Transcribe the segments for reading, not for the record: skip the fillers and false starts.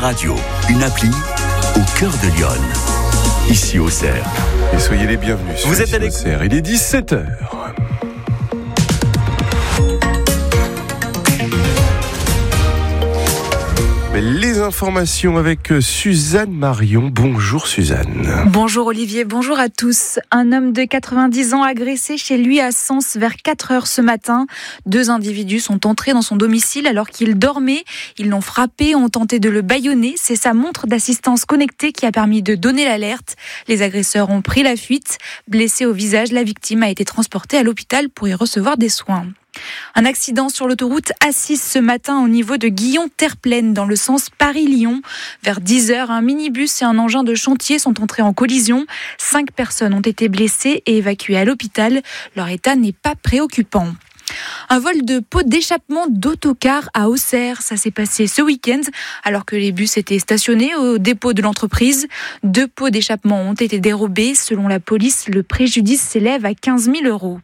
Radio, une appli au cœur de Lyon. Ici au Cerf. Et soyez les bienvenus. Vous êtes à l'écoute. Il est 17h. Les informations avec Suzanne Marion. Bonjour Suzanne. Bonjour Olivier, bonjour à tous. Un homme de 90 ans agressé chez lui à Sens vers 4h ce matin. 2 individus sont entrés dans son domicile alors qu'il dormait. Ils l'ont frappé, ont tenté de le bâillonner. C'est sa montre d'assistance connectée qui a permis de donner l'alerte. Les agresseurs ont pris la fuite. Blessée au visage, la victime a été transportée à l'hôpital pour y recevoir des soins. Un accident sur l'autoroute A6 ce matin au niveau de Guillon-Terre-Plaine dans le sens Paris-Lyon. Vers 10h, un minibus et un engin de chantier sont entrés en collision. 5 personnes ont été blessées et évacuées à l'hôpital. Leur état n'est pas préoccupant. Un vol de pots d'échappement d'autocar à Auxerre. Ça s'est passé ce week-end alors que les bus étaient stationnés au dépôt de l'entreprise. 2 pots d'échappement ont été dérobés. Selon la police, le préjudice s'élève à 15 000 €.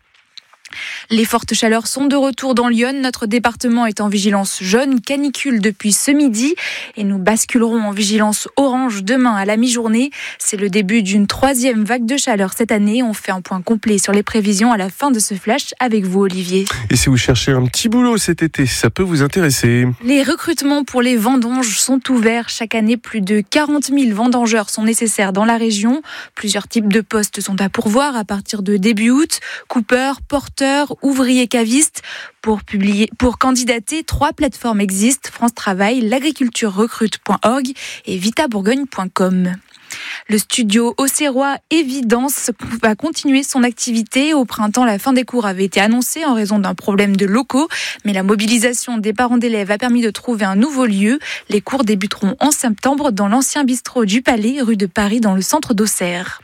Les fortes chaleurs sont de retour dans Lyon. Notre département est en vigilance jaune canicule depuis ce midi et nous basculerons en vigilance orange demain à la mi-journée. C'est le début d'une 3e vague de chaleur cette année. On fait un point complet sur les prévisions à la fin de ce flash avec vous Olivier. Et si vous cherchez un petit boulot cet été, ça peut vous intéresser. Les recrutements pour les vendanges sont ouverts. Chaque année, plus de 40 000 vendangeurs sont nécessaires dans la région. Plusieurs types de postes sont à pourvoir à partir de début août. Coupeurs, porteurs, ouvriers cavistes. Pour candidater, 3 plateformes existent, France Travail, l'agriculturerecrute.org et vitabourgogne.com. Le studio auxerrois Évidence va continuer son activité. Au printemps, la fin des cours avait été annoncée en raison d'un problème de locaux, mais la mobilisation des parents d'élèves a permis de trouver un nouveau lieu. Les cours débuteront en septembre dans l'ancien bistrot du Palais, rue de Paris, dans le centre d'Auxerre.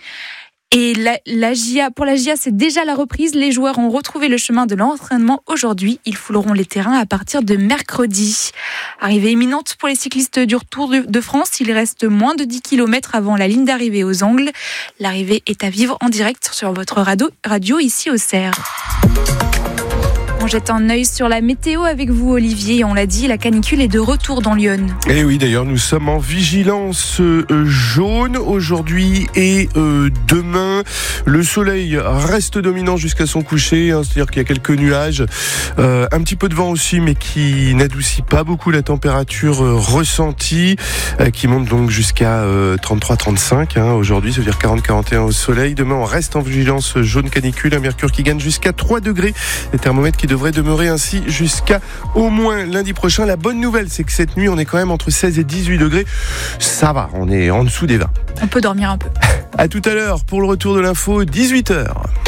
Et pour la GIA, c'est déjà la reprise. Les joueurs ont retrouvé le chemin de l'entraînement aujourd'hui. Ils fouleront les terrains à partir de mercredi. Arrivée imminente pour les cyclistes du Tour de France. Il reste moins de 10 km avant la ligne d'arrivée aux Angles. L'arrivée est à vivre en direct sur votre radio ici au Cerf. On jette un œil sur la météo avec vous Olivier. On l'a dit, la canicule est de retour dans Lyon. Et oui, d'ailleurs, nous sommes en vigilance jaune aujourd'hui et demain. Le soleil reste dominant jusqu'à son coucher, c'est-à-dire qu'il y a quelques nuages, un petit peu de vent aussi, mais qui n'adoucit pas beaucoup la température ressentie, qui monte donc jusqu'à 33-35 aujourd'hui, ça veut dire 40-41 au soleil. Demain, on reste en vigilance jaune canicule, un mercure qui gagne jusqu'à 3 degrés. Les thermomètres qui devrait demeurer ainsi jusqu'à au moins lundi prochain. La bonne nouvelle, c'est que cette nuit, on est quand même entre 16 et 18 degrés. Ça va, on est en dessous des 20. On peut dormir un peu. À tout à l'heure pour le retour de l'info, 18h.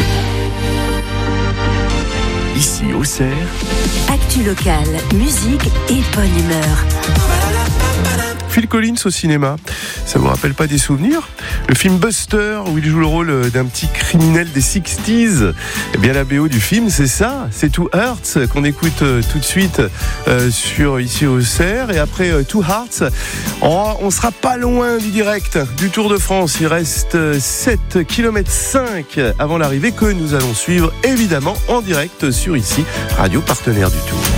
Ici au Cerf. Actu locale, musique et bonne humeur. Phil Collins au cinéma, ça vous rappelle pas des souvenirs ? Le film Buster, où il joue le rôle d'un petit criminel des 60s. Eh bien la BO du film, c'est ça, c'est Two Hearts qu'on écoute tout de suite sur ici au Cerf. Et après Two Hearts, on sera pas loin du direct du Tour de France. Il reste 7,5 km avant l'arrivée que nous allons suivre évidemment en direct sur ici, radio partenaire du Tour.